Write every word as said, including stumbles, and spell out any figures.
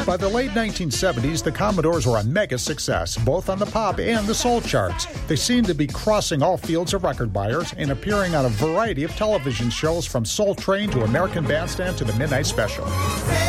By the late nineteen seventies, the Commodores were a mega success, both on the pop and the soul charts. They seemed to be crossing all fields of record buyers and appearing on a variety of television shows from Soul Train to American Bandstand to the Midnight Special.